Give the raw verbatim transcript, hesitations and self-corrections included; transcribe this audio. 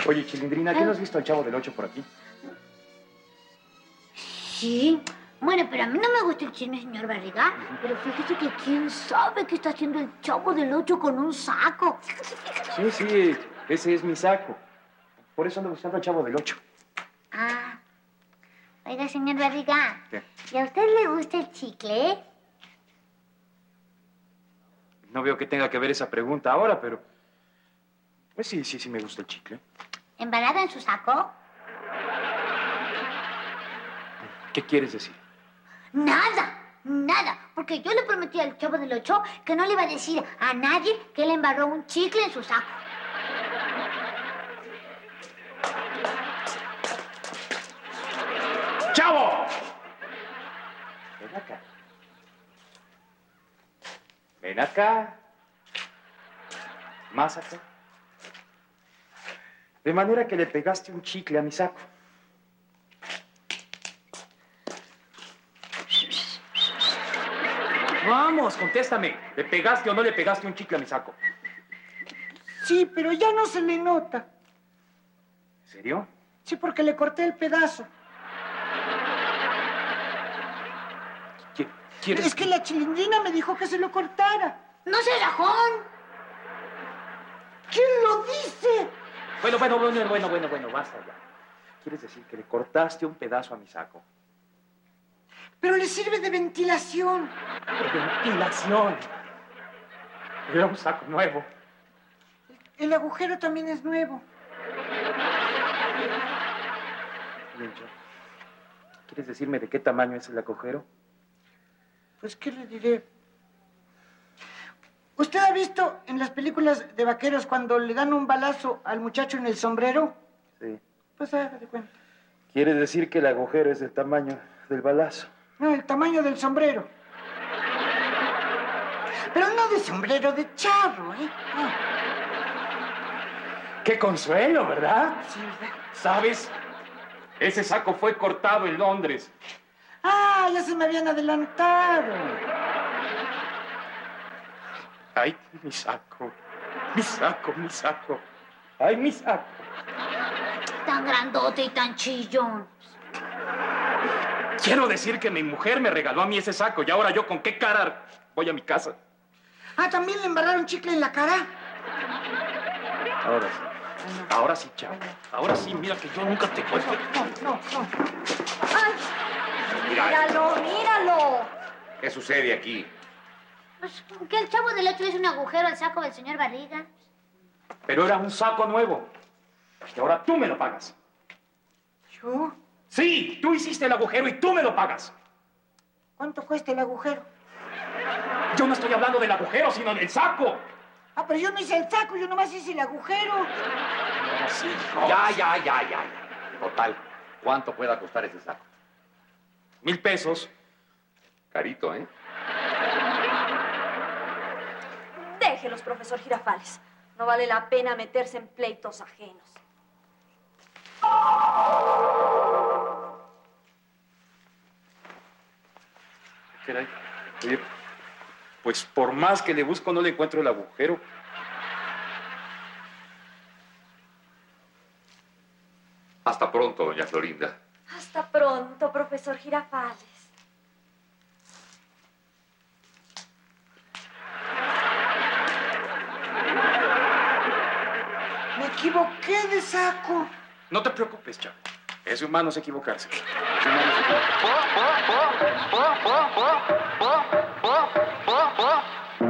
Oye, Chilindrina, ¿qué no has visto al Chavo del Ocho por aquí? Sí. Bueno, pero a mí no me gusta el chisme, señor Barriga. Uh-huh. Pero fíjese que quién sabe qué está haciendo el Chavo del Ocho con un saco. Sí, sí, ese es mi saco. Por eso ando buscando al Chavo del Ocho. Ah. Oiga, señor Barriga. ¿Qué? ¿Y a usted le gusta el chicle? No veo que tenga que ver esa pregunta ahora, pero... Pues sí, sí, sí me gusta el chicle. ¿Embalada en su saco? ¿Qué quieres decir? Nada, nada. Porque yo le prometí al Chavo del Ocho que no le iba a decir a nadie que él embarró un chicle en su saco. ¡Chavo! Ven acá. Ven acá. Más acá. De manera que le pegaste un chicle a mi saco. Vamos, contéstame. ¿Le pegaste o no le pegaste un chicle a mi saco? Sí, pero ya no se le nota. ¿En serio? Sí, porque le corté el pedazo. ¿Qué, ¿Quieres...? Es que la Chilindrina me dijo que se lo cortara. ¡No seas rajón! ¿Quién lo dice? Bueno, bueno, bueno, bueno, bueno, bueno, basta ya. ¿Quieres decir que le cortaste un pedazo a mi saco? Pero le sirve de ventilación. ¿De ventilación? Era un saco nuevo. El agujero también es nuevo. Bien, yo. ¿Quieres decirme de qué tamaño es el agujero? Pues, ¿qué le diré? ¿Usted ha visto en las películas de vaqueros cuando le dan un balazo al muchacho en el sombrero? Sí. Pues haga de cuenta. ¿Quieres decir que el agujero es del tamaño del balazo? No, el tamaño del sombrero. Pero no de sombrero, de charro, ¿eh? No. ¡Qué consuelo!, ¿verdad? Sí, ¿verdad? ¿Sabes? Ese saco fue cortado en Londres. ¡Ah, ya se me habían adelantado! ¡Ay, mi saco! ¡Mi saco, mi saco! ¡Ay, mi saco! Tan grandote y tan chillón. Quiero decir que mi mujer me regaló a mí ese saco y ahora yo con qué cara voy a mi casa. Ah, ¿también le embarraron chicle en la cara? Ahora sí. Ahora sí, chavo. Ahora sí, mira que yo nunca te cuento. No, no, no. ¡Ay! Mira, ¡Míralo, míralo! ¿qué sucede aquí? Pues que el Chavo del Ocho es un agujero al saco del señor Barriga. Pero era un saco nuevo. Y ahora tú me lo pagas. ¿Yo? Sí, tú hiciste el agujero y tú me lo pagas. ¿Cuánto cuesta el agujero? Yo no estoy hablando del agujero, sino del saco. Ah, pero yo no hice el saco, yo nomás hice el agujero. Sí, Ya, ya, ya, ya, ya. Total, ¿cuánto pueda costar ese saco? Mil pesos. Carito, ¿eh? Déjelos, profesor Girafales. No vale la pena meterse en pleitos ajenos. Caray. Oye, pues por más que le busco, no le encuentro el agujero. Hasta pronto, doña Florinda. Hasta pronto, profesor Girafales. Me equivoqué de saco. No te preocupes, chavo. Es humano es equivocarse. Es humano es equivocarse.